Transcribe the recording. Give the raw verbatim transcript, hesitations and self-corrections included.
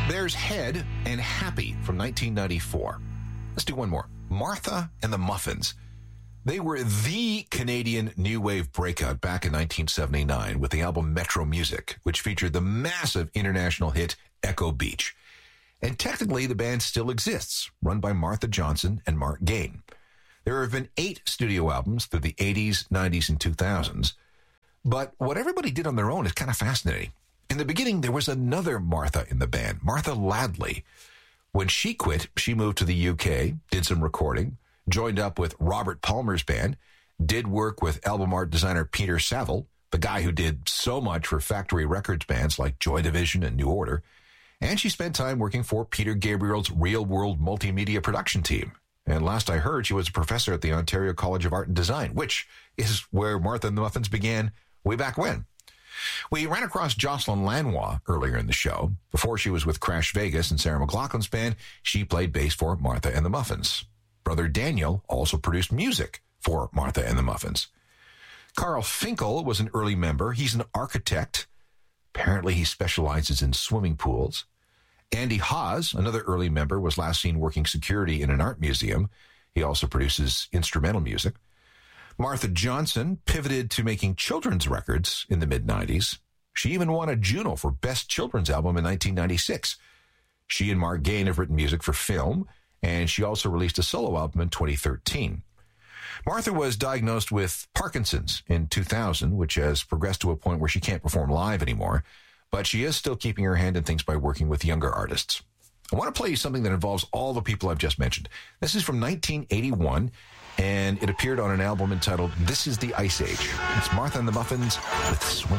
There's Head and Happy from nineteen ninety-four. Let's do one more. Martha and the Muffins. They were the Canadian new wave breakout back in nineteen seventy-nine with the album Metro Music, which featured the massive international hit Echo Beach. And technically, the band still exists, run by Martha Johnson and Mark Gain. There have been eight studio albums through the eighties, nineties, and two thousands. But what everybody did on their own is kind of fascinating. In the beginning, there was another Martha in the band, Martha Ladley. When she quit, she moved to the U K, did some recording, joined up with Robert Palmer's band, did work with album art designer Peter Saville, the guy who did so much for Factory Records bands like Joy Division and New Order, and she spent time working for Peter Gabriel's Real World multimedia production team. And last I heard, she was a professor at the Ontario College of Art and Design, which is where Martha and the Muffins began way back when. We ran across Jocelyn Lanois earlier in the show. Before she was with Crash Vegas and Sarah McLachlan's band, she played bass for Martha and the Muffins. Brother Daniel also produced music for Martha and the Muffins. Carl Finkel was an early member. He's an architect. Apparently he specializes in swimming pools. Andy Haas, another early member, was last seen working security in an art museum. He also produces instrumental music. Martha Johnson pivoted to making children's records in the mid-nineties. She even won a Juno for Best Children's Album in nineteen ninety-six. She and Mark Gain have written music for film, and she also released a solo album in twenty thirteen. Martha was diagnosed with Parkinson's in two thousand, which has progressed to a point where she can't perform live anymore, but she is still keeping her hand in things by working with younger artists. I want to play you something that involves all the people I've just mentioned. This is from nineteen eighty-one, and it appeared on an album entitled This is the Ice Age. It's Martha and the Muffins with Swing.